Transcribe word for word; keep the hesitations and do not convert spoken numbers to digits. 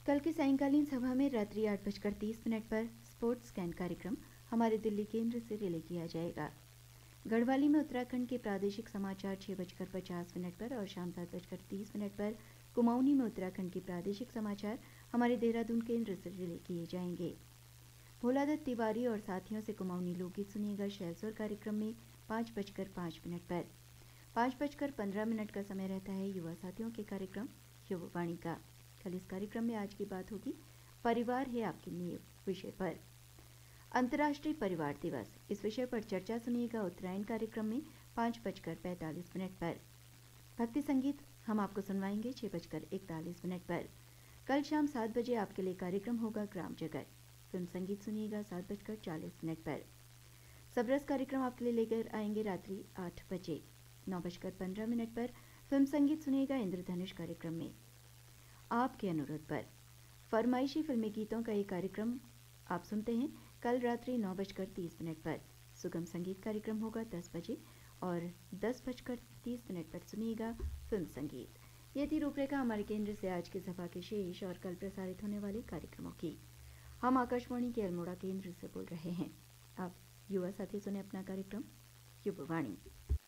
कल की सायंकालीन सभा में रात्रि आठ बजकर तीस मिनट पर स्पोर्ट्स स्कैन कार्यक्रम हमारे दिल्ली केंद्र से रिले किया जाएगा। गढ़वाली में उत्तराखंड के प्रादेशिक समाचार छः बजकर पचास मिनट पर और शाम सात बजकर तीस मिनट पर कुमाऊनी में उत्तराखंड के प्रादेशिक समाचार हमारे देहरादून केंद्र से रिले किए जाएंगे। भोलादत्त तिवारी और साथियों से कुमाऊनी लोकगीत सुनिएगा शहसोर कार्यक्रम में पाँच बजकर पाँच मिनट पर। पाँच बजकर पंद्रह मिनट का समय रहता है युवा साथियों के कार्यक्रम युववाणी का। कल इस कार्यक्रम में आज की बात होगी परिवार है आपकी नींव विषय पर। अंतर्राष्ट्रीय परिवार दिवस इस विषय पर चर्चा सुनिएगा उत्तरायण कार्यक्रम में पाँच बजकर पैंतालीस मिनट पर। भक्ति संगीत हम आपको सुनवाएंगे छः बजकर इकतालीस मिनट पर। कल शाम सात बजे आपके लिए कार्यक्रम होगा ग्राम जगत। फिल्म संगीत सुनिएगा सात बजकर चालीस मिनट पर। सबरस कार्यक्रम आपके लिए लेकर आएंगे रात्रि आठ बजे। नौ बजकर पंद्रह मिनट पर फिल्म संगीत सुनिएगा इंद्रधनुष कार्यक्रम में। आपके अनुरोध पर फरमाइशी फिल्मी गीतों का एक कार्यक्रम आप सुनते हैं कल रात्रि नौ बजकर तीस मिनट पर। सुगम संगीत कार्यक्रम होगा दस बजे और दस बजकर तीस मिनट पर सुनिएगा फिल्म संगीत। ये थी रूपरेखा हमारे केंद्र से आज की सभा के शेष और कल प्रसारित होने वाले कार्यक्रमों की। हम आकाशवाणी के अल्मोड़ा केंद्र से बोल रहे हैं। अब युवा साथी सुने अपना कार्यक्रम युववाणी।